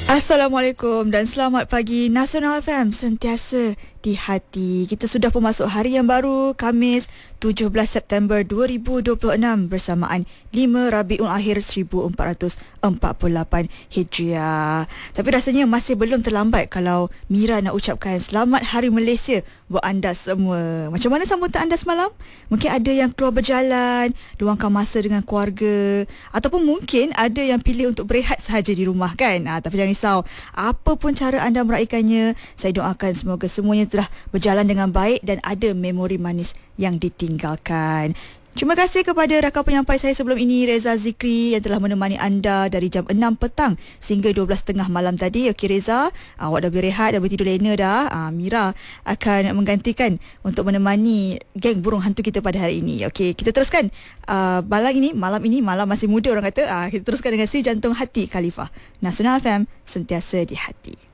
Assalamualaikum dan selamat pagi. Nasional FM sentiasa di hati. Kita sudah pun masuk hari yang baru, Khamis 17 September 2026 bersamaan 5 Rabiul Akhir 1448 Hijriah. Tapi rasanya masih belum terlambat kalau Mira nak ucapkan Selamat Hari Malaysia buat anda semua. Macam mana sambutan anda semalam? Mungkin ada yang keluar berjalan, luangkan masa dengan keluarga, ataupun mungkin ada yang pilih untuk berehat sahaja di rumah kan? Tapi jangan risau, apa pun cara anda meraihkannya, saya doakan semoga semuanya telah berjalan dengan baik dan ada memori manis yang ditinggalkan. Terima kasih kepada rakan penyampai saya sebelum ini, Reza Zikri, yang telah menemani anda dari jam 6 petang sehingga 12.30 malam tadi. Okey Reza, awak dah berehat, dah bertidur lena dah. Mira akan menggantikan untuk menemani geng burung hantu kita pada hari ini. Okey, kita teruskan malam masih muda orang kata. Kita teruskan dengan Si Jantung Hati Khalifah. Nasional FM sentiasa di hati.